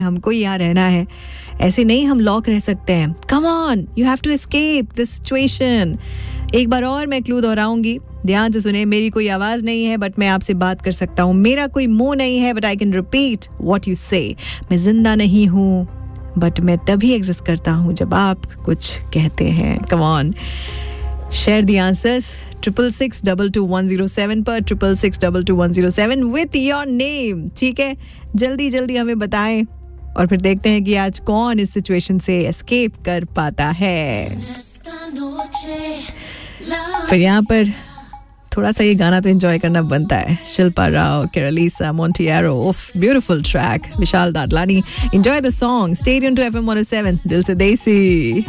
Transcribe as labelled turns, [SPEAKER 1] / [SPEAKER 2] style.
[SPEAKER 1] हमको यहाँ रहना है, ऐसे नहीं हम लॉक रह सकते हैं. Come on, you have to escape this situation. एक बार और मैं क्लू दोहराऊंगी, ध्यान से सुने. मेरी कोई आवाज नहीं है बट मैं आपसे बात कर सकता हूँ. मेरा कोई मुंह नहीं है but I can repeat what you से. मैं जिंदा नहीं हूँ बट मैं तभी एग्जिस्ट करता हूँ जब आप कुछ कहते हैं. Come on, share the answers 66622107 पर 66622107 विथ योर नेम. ठीक है, जल्दी जल्दी हमें बताएं और फिर देखते हैं कि आज कौन इस सिचुएशन से एस्केप कर पाता है. फिर यहाँ पर थोड़ा सा ये गाना तो एंजॉय करना बनता है. शिल्पा राव, केरलिसा मोंटियारो, ओफ beautiful track. Vishal Dadlani, enjoy the song. Stay tuned to FM 107, दिल से देसी.